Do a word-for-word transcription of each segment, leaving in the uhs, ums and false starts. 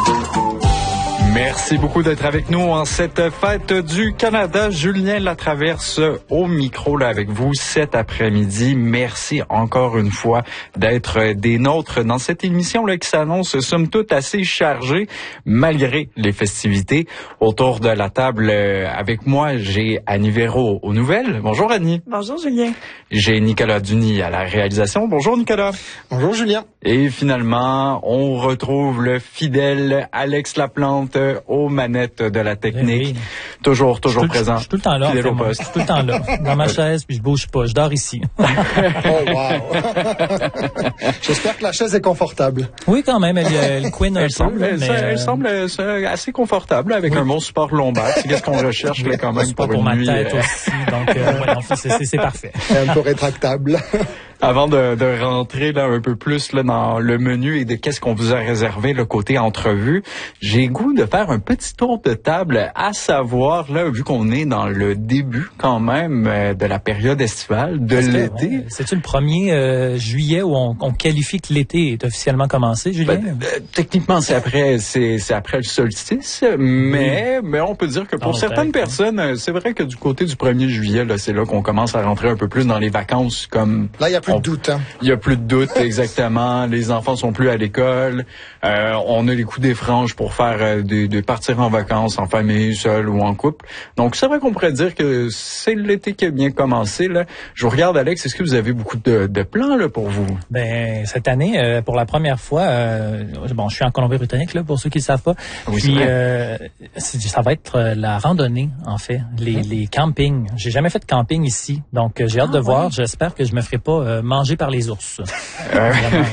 Merci beaucoup d'être avec nous en cette fête du Canada. Julien Latraverse au micro là avec vous cet après-midi. Merci encore une fois d'être des nôtres dans cette émission là qui s'annonce somme toute assez chargée malgré les festivités. Autour de la table avec moi, j'ai Annie Véro aux nouvelles. Bonjour Annie. Bonjour Julien. J'ai Nicolas Duny à la réalisation. Bonjour Nicolas. Bonjour Julien. Et finalement, on retrouve le fidèle Alex Laplante aux manettes de la technique. Oui. Toujours, toujours je présent. Je suis tout le temps là. Fidèle en fait, au moi. poste. Je suis tout le temps là. Dans ma chaise, puis je bouge pas. Je dors ici. Oh, wow. J'espère que la chaise est confortable. Oui, quand même. Elle, elle couine un elle peu. Semble, mais elle, euh... elle semble assez confortable avec oui. un bon support lombaire. C'est qu'est-ce qu'on recherche là, quand même c'est pour, pas pour une ma nuit. tête euh... aussi. Donc, euh, ouais, non, c'est, c'est, c'est parfait. Un peu rétractable. Avant de, de rentrer là un peu plus là dans le menu et de qu'est-ce qu'on vous a réservé le côté entrevue, j'ai goût de faire un petit tour de table, à savoir là vu qu'on est dans le début quand même euh, de la période estivale de Parce l'été. Que, ouais, c'est-tu le premier euh, juillet où on, on qualifie que l'été est officiellement commencé, Julien? Ben, euh, techniquement c'est après c'est c'est après le solstice, mais oui. mais on peut dire que pour oh, certaines personnes, c'est vrai que du côté du premier juillet là, c'est là qu'on commence à rentrer un peu plus dans les vacances comme là il y a plus de doute. Hein. Il y a plus de doute, exactement. Les enfants sont plus à l'école. Euh, on a les coups des franges pour faire euh, de, de partir en vacances en famille, seul ou en couple. Donc, c'est vrai qu'on pourrait dire que c'est l'été qui a bien commencé. Là. Je vous regarde, Alex. Est-ce que vous avez beaucoup de, de plans là pour vous? Ben cette année, euh, pour la première fois, euh, bon, je suis en Colombie-Britannique là pour ceux qui ne savent pas. Oui, Puis euh, c'est, ça va être euh, la randonnée en fait, les, mmh. les campings. J'ai jamais fait de camping ici, donc euh, j'ai hâte ah, de ouais. voir. J'espère que je me ferai pas euh, manger par les ours. Euh...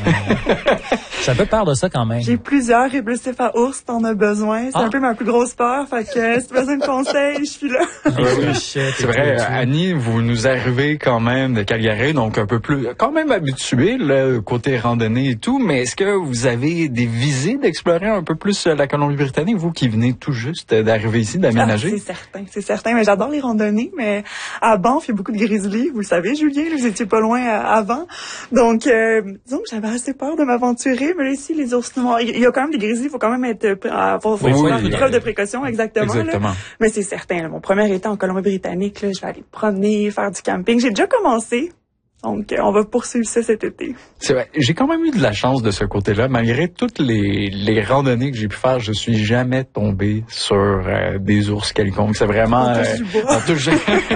J'ai un peu peur de ça quand même. J'ai plusieurs réblessifs à ours, t'en as besoin. C'est ah. un peu ma plus grosse peur, fait que si tu as besoin de conseils, je suis là. Oui, c'est vrai, Annie, vous nous arrivez quand même de Calgary, donc un peu plus, quand même habitué, le côté randonnée et tout, mais est-ce que vous avez des visées d'explorer un peu plus la Colombie-Britannique, vous qui venez tout juste d'arriver ici, d'aménager? Ah, c'est certain, c'est certain, mais j'adore les randonnées, mais à Banff, il y a beaucoup de grizzlies, vous le savez, Julien, vous étiez pas loin avant. Donc, euh, disons que j'avais assez peur de m'aventurer, mais là, ici, les ours noirs, il y a quand même des grizzlies, il faut quand même être, avoir oui, oui, une preuve de précaution, exactement. exactement. Là. Mais c'est certain, là, mon premier été en Colombie-Britannique, là, je vais aller promener, faire du camping. J'ai déjà commencé. Donc, on va poursuivre ça cet été. C'est vrai. J'ai quand même eu de la chance de ce côté-là. Malgré toutes les, les randonnées que j'ai pu faire, je suis jamais tombé sur euh, des ours quelconques. C'est vraiment... On touche euh, du bas. On touche...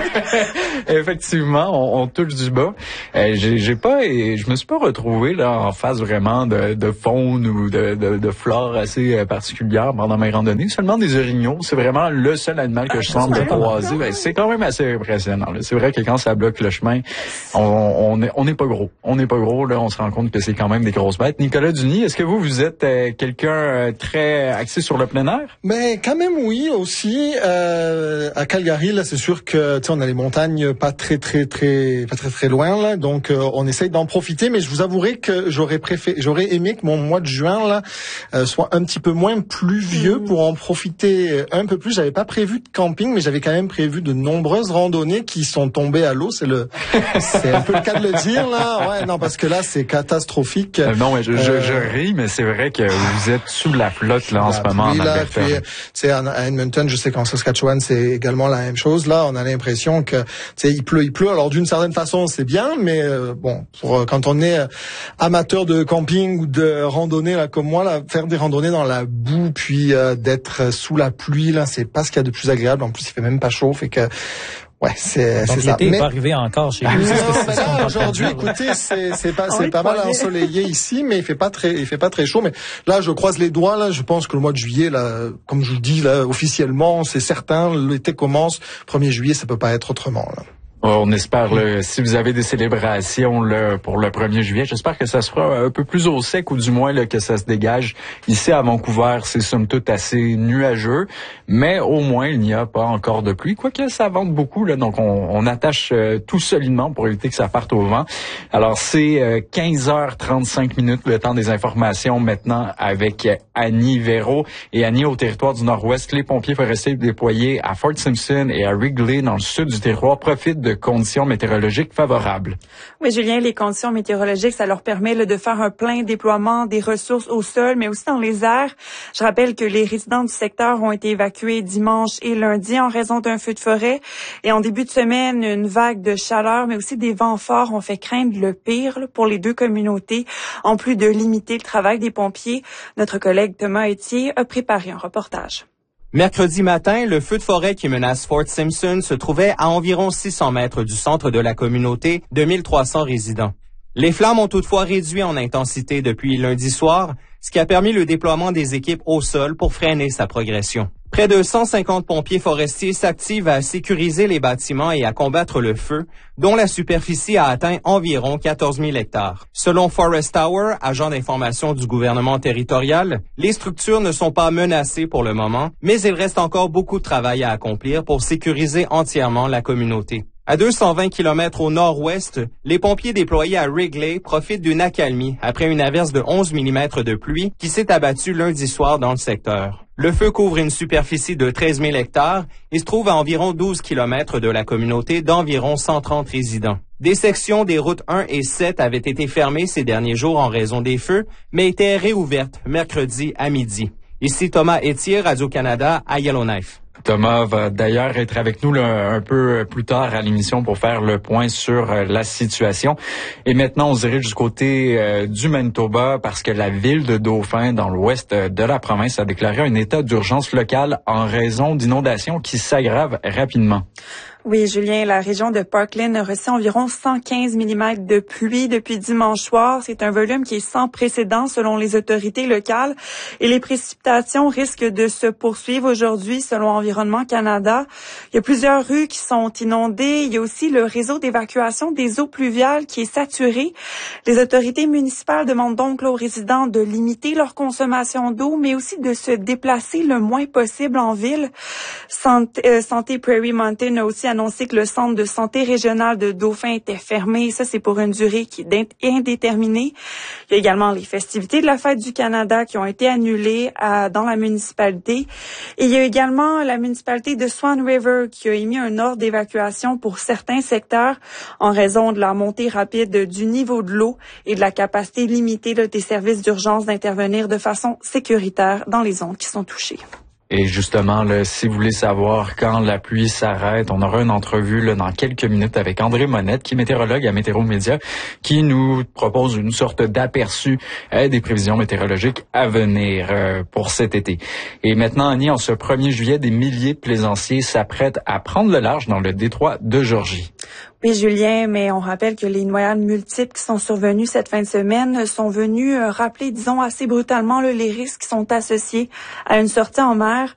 Effectivement, on, on touche du bas. Euh, j'ai, j'ai pas... Et je me suis pas retrouvé là en face vraiment de, de faune ou de, de, de flore assez particulière pendant mes randonnées. Seulement des orignaux. C'est vraiment le seul animal que ah, je semble croiser. Ben, c'est quand même assez impressionnant. Là. C'est vrai que quand ça bloque le chemin, on on n'est on n'est pas gros. On n'est pas gros, là, on se rend compte que c'est quand même des grosses bêtes. Nicolas Duny, est-ce que vous, vous êtes euh, quelqu'un euh, très axé sur le plein air? Mais quand même, oui, aussi. Euh, à Calgary, là, c'est sûr que, tu sais, on a les montagnes pas très, très, très, pas très, très loin, là. Donc, euh, on essaye d'en profiter, mais je vous avouerai que j'aurais préféré, j'aurais aimé que mon mois de juin, là, euh, soit un petit peu moins pluvieux mmh. pour en profiter un peu plus. J'avais pas prévu de camping, mais j'avais quand même prévu de nombreuses randonnées qui sont tombées à l'eau. C'est le, c'est un peu le cas de le dire, là. Ouais, non, parce que là, c'est catastrophique. Euh, non, mais je, euh, je, je ris, mais c'est vrai que vous êtes sous la flotte, là, en ce moment, en Alberta. Tu sais, à Edmonton, je sais qu'en Saskatchewan, c'est également la même chose. Là, on a l'impression que, tu sais, il pleut, il pleut. Alors, d'une certaine façon, c'est bien, mais euh, bon, pour, quand on est amateur de camping ou de randonnée, là, comme moi, là, faire des randonnées dans la boue, puis euh, d'être sous la pluie, là, c'est pas ce qu'il y a de plus agréable. En plus, il fait même pas chaud, fait que ouais, c'est, donc, c'est ça. L'été n'est pas arrivé encore chez nous. Non, mais là, aujourd'hui, écoutez, c'est, c'est pas, c'est pas mal ensoleillé ici, mais il fait pas très, il fait pas très chaud. Mais là, je croise les doigts, là, je pense que le mois de juillet, là, comme je vous dis, là, officiellement, c'est certain, l'été commence. premier juillet, ça peut pas être autrement, là. On espère, là, si vous avez des célébrations là, pour le premier juillet, j'espère que ça sera un peu plus au sec ou du moins là, que ça se dégage. Ici à Vancouver, c'est somme toute assez nuageux, mais au moins il n'y a pas encore de pluie, quoique ça vente beaucoup, là, donc on, on attache euh, tout solidement pour éviter que ça parte au vent. Alors c'est euh, quinze heures trente-cinq minutes, le temps des informations maintenant avec Annie Véro. Et Annie, au territoire du Nord-Ouest, les pompiers forestiers déployés à Fort Simpson et à Wrigley dans le sud du territoire profitent de de conditions météorologiques favorables. Oui, Julien, les conditions météorologiques, ça leur permet là, de faire un plein déploiement des ressources au sol, mais aussi dans les airs. Je rappelle que les résidents du secteur ont été évacués dimanche et lundi en raison d'un feu de forêt. Et en début de semaine, une vague de chaleur, mais aussi des vents forts ont fait craindre le pire là, pour les deux communautés, en plus de limiter le travail des pompiers. Notre collègue Thomas Etier a préparé un reportage. Mercredi matin, le feu de forêt qui menace Fort Simpson se trouvait à environ six cents mètres du centre de la communauté de mille trois cents résidents. Les flammes ont toutefois réduit en intensité depuis lundi soir, ce qui a permis le déploiement des équipes au sol pour freiner sa progression. Près de cent cinquante pompiers forestiers s'activent à sécuriser les bâtiments et à combattre le feu, dont la superficie a atteint environ quatorze mille hectares. Selon Forest Tower, agent d'information du gouvernement territorial, les structures ne sont pas menacées pour le moment, mais il reste encore beaucoup de travail à accomplir pour sécuriser entièrement la communauté. À deux cent vingt kilomètres au nord-ouest, les pompiers déployés à Wrigley profitent d'une accalmie après une averse de onze millimètres de pluie qui s'est abattue lundi soir dans le secteur. Le feu couvre une superficie de treize mille hectares et se trouve à environ douze kilomètres de la communauté d'environ cent trente résidents. Des sections des routes un et sept avaient été fermées ces derniers jours en raison des feux, mais étaient réouvertes mercredi à midi. Ici Thomas Etier, Radio-Canada, à Yellowknife. Thomas va d'ailleurs être avec nous là, un peu plus tard à l'émission pour faire le point sur euh, la situation. Et maintenant, on se dirige du côté euh, du Manitoba parce que la ville de Dauphin, dans l'ouest de la province, a déclaré un état d'urgence locale en raison d'inondations qui s'aggravent rapidement. Oui, Julien, la région de Parkland a reçu environ cent quinze millimètres de pluie depuis dimanche soir. C'est un volume qui est sans précédent selon les autorités locales et les précipitations risquent de se poursuivre aujourd'hui selon Environnement Canada. Il y a plusieurs rues qui sont inondées. Il y a aussi le réseau d'évacuation des eaux pluviales qui est saturé. Les autorités municipales demandent donc là, aux résidents de limiter leur consommation d'eau, mais aussi de se déplacer le moins possible en ville. Santé, euh, Santé Prairie Mountain a aussi annoncé que le centre de santé régional de Dauphin était fermé. Ça, c'est pour une durée qui est indéterminée. Il y a également les festivités de la Fête du Canada qui ont été annulées à, dans la municipalité. Et il y a également la municipalité de Swan River qui a émis un ordre d'évacuation pour certains secteurs en raison de la montée rapide du niveau de l'eau et de la capacité limitée là, des services d'urgence d'intervenir de façon sécuritaire dans les zones qui sont touchées. Et justement, là, si vous voulez savoir quand la pluie s'arrête, on aura une entrevue là, dans quelques minutes avec André Monette, qui est météorologue à Météo Média, qui nous propose une sorte d'aperçu euh, des prévisions météorologiques à venir euh, pour cet été. Et maintenant, Annie, en ce premier juillet, des milliers de plaisanciers s'apprêtent à prendre le large dans le détroit de Georgie. Oui, Julien, mais on rappelle que les noyades multiples qui sont survenues cette fin de semaine sont venues rappeler, disons, assez brutalement là, les risques qui sont associés à une sortie en mer.